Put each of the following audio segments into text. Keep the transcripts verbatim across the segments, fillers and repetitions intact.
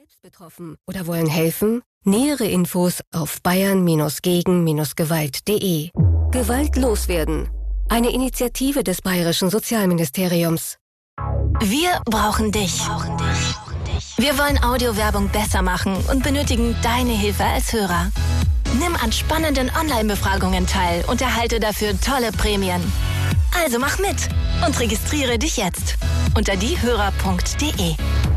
selbst betroffen oder wollen helfen? Nähere Infos auf bayern gegen Gewalt punkt de. Gewalt loswerden. Eine Initiative des Bayerischen Sozialministeriums. Wir brauchen dich. Wir wollen Audiowerbung besser machen und benötigen deine Hilfe als Hörer. Nimm an spannenden Online-Befragungen teil und erhalte dafür tolle Prämien. Also mach mit und registriere dich jetzt unter diehörer punkt de.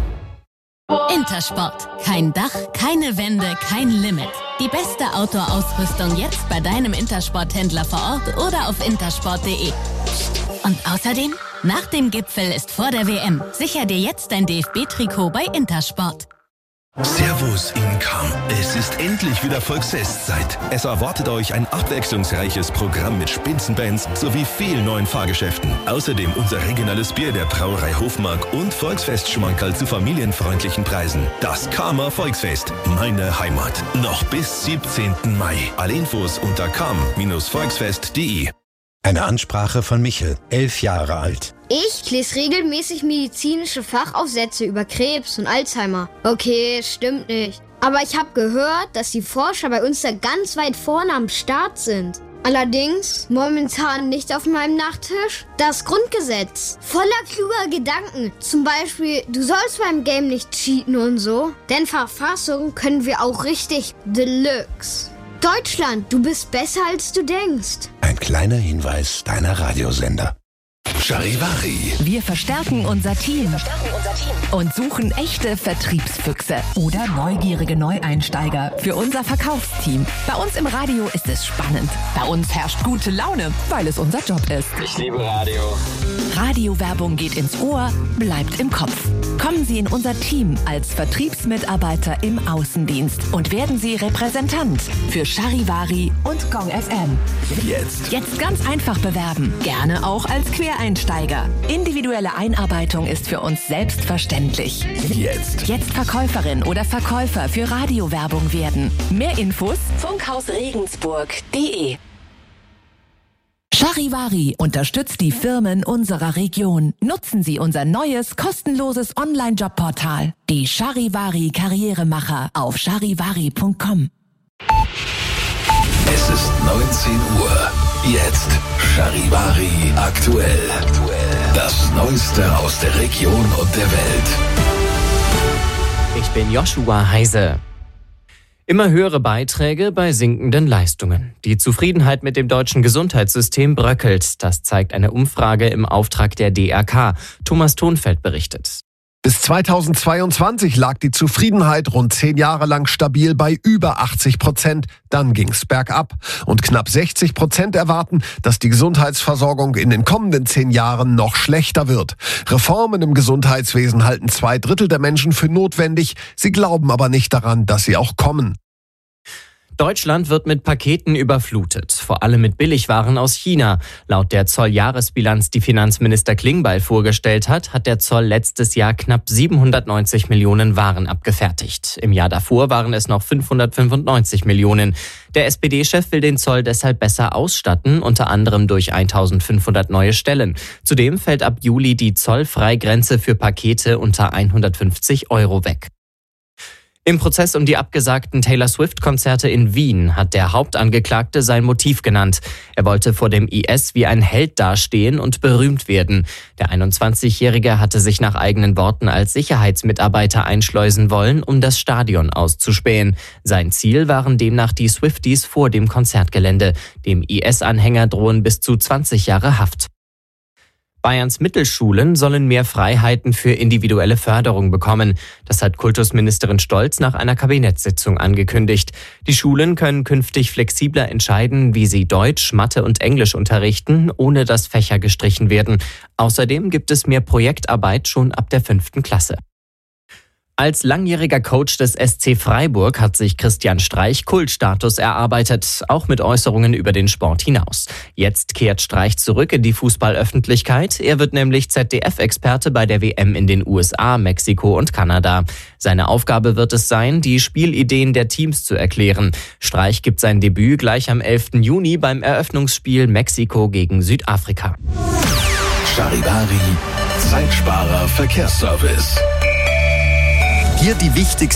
Intersport. Kein Dach, keine Wände, kein Limit. Die beste Outdoor-Ausrüstung jetzt bei deinem Intersport-Händler vor Ort oder auf intersport punkt de. Und außerdem, nach dem Gipfel ist vor der W M. Sicher dir jetzt dein D F B-Trikot bei Intersport. Servus in Cham. Es ist endlich wieder Volksfestzeit. Es erwartet euch ein abwechslungsreiches Programm mit Spitzenbands sowie vielen neuen Fahrgeschäften. Außerdem unser regionales Bier der Brauerei Hofmark und Volksfestschmankerl zu familienfreundlichen Preisen. Das Chamer Volksfest, meine Heimat. Noch bis siebzehnten Mai. Alle Infos unter cham Volksfest punkt de. Eine Ansprache von Michel, elf Jahre alt. Ich lese regelmäßig medizinische Fachaufsätze über Krebs und Alzheimer. Okay, stimmt nicht. Aber ich habe gehört, dass die Forscher bei uns da ganz weit vorne am Start sind. Allerdings momentan nicht auf meinem Nachttisch das Grundgesetz. Voller kluger Gedanken. Zum Beispiel, du sollst beim Game nicht cheaten und so. Denn Verfassung können wir auch richtig Deluxe. Deutschland, du bist besser als du denkst. Ein kleiner Hinweis deiner Radiosender. Charivari. Wir verstärken unser Team und suchen echte Vertriebsfüchse oder neugierige Neueinsteiger für unser Verkaufsteam. Bei uns im Radio ist es spannend. Bei uns herrscht gute Laune, weil es unser Job ist. Ich liebe Radio. Radiowerbung geht ins Ohr, bleibt im Kopf. Kommen Sie in unser Team als Vertriebsmitarbeiter im Außendienst und werden Sie Repräsentant für Charivari und Gong F M. Jetzt. Jetzt ganz einfach bewerben. Gerne auch als Quereinsteiger. Individuelle Einarbeitung ist für uns selbstverständlich. Jetzt. Jetzt Verkäuferin oder Verkäufer für Radiowerbung werden. Mehr Infos funkhaus regensburg punkt de. Charivari unterstützt die Firmen unserer Region. Nutzen Sie unser neues, kostenloses Online-Jobportal. Die Charivari Karrieremacher auf charivari punkt com. Es ist neunzehn Uhr. Jetzt Charivari aktuell. Das Neueste aus der Region und der Welt. Ich bin Joshua Heise. Immer höhere Beiträge bei sinkenden Leistungen. Die Zufriedenheit mit dem deutschen Gesundheitssystem bröckelt. Das zeigt eine Umfrage im Auftrag der D R K. Thomas Thonfeld berichtet. Bis zweitausendzweiundzwanzig lag die Zufriedenheit rund zehn Jahre lang stabil bei über achtzig Prozent. Dann ging's bergab. Und knapp sechzig Prozent erwarten, dass die Gesundheitsversorgung in den kommenden zehn Jahren noch schlechter wird. Reformen im Gesundheitswesen halten zwei Drittel der Menschen für notwendig. Sie glauben aber nicht daran, dass sie auch kommen. Deutschland wird mit Paketen überflutet, vor allem mit Billigwaren aus China. Laut der Zolljahresbilanz, die Finanzminister Klingbeil vorgestellt hat, hat der Zoll letztes Jahr knapp siebenhundertneunzig Millionen Waren abgefertigt. Im Jahr davor waren es noch fünfhundertfünfundneunzig Millionen. Der S P D-Chef will den Zoll deshalb besser ausstatten, unter anderem durch eintausendfünfhundert neue Stellen. Zudem fällt ab Juli die Zollfreigrenze für Pakete unter hundertfünfzig Euro weg. Im Prozess um die abgesagten Taylor Swift-Konzerte in Wien hat der Hauptangeklagte sein Motiv genannt. Er wollte vor dem I S wie ein Held dastehen und berühmt werden. Der einundzwanzigjährige hatte sich nach eigenen Worten als Sicherheitsmitarbeiter einschleusen wollen, um das Stadion auszuspähen. Sein Ziel waren demnach die Swifties vor dem Konzertgelände. Dem I S-Anhänger drohen bis zu zwanzig Jahre Haft. Bayerns Mittelschulen sollen mehr Freiheiten für individuelle Förderung bekommen. Das hat Kultusministerin Stolz nach einer Kabinettssitzung angekündigt. Die Schulen können künftig flexibler entscheiden, wie sie Deutsch, Mathe und Englisch unterrichten, ohne dass Fächer gestrichen werden. Außerdem gibt es mehr Projektarbeit schon ab der fünften Klasse. Als langjähriger Coach des S C Freiburg hat sich Christian Streich Kultstatus erarbeitet, auch mit Äußerungen über den Sport hinaus. Jetzt kehrt Streich zurück in die Fußballöffentlichkeit. Er wird nämlich Z D F-Experte bei der W M in den U S A, Mexiko und Kanada. Seine Aufgabe wird es sein, die Spielideen der Teams zu erklären. Streich gibt sein Debüt gleich am elften Juni beim Eröffnungsspiel Mexiko gegen Südafrika. Charivari, Zeitsparer Verkehrsservice. Hier die wichtigsten